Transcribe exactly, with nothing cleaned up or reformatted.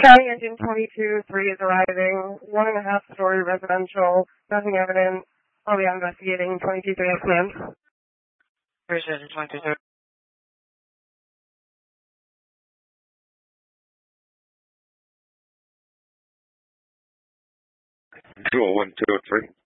County Engine twenty-two three is arriving. One and a half story residential. Nothing evident. I'll be investigating twenty-two three X M. Appreciate it, twenty-two three. two oh one, two oh three.